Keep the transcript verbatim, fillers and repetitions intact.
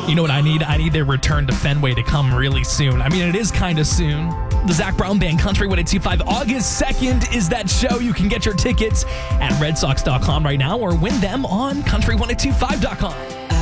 You know what I need? I need their return to Fenway to come really soon. I mean, it is kind of soon. The Zach Brown Band, Country one eighty-five. August second is that show. You can get your tickets at red sox dot com right now or win them on country one eighty-five dot com.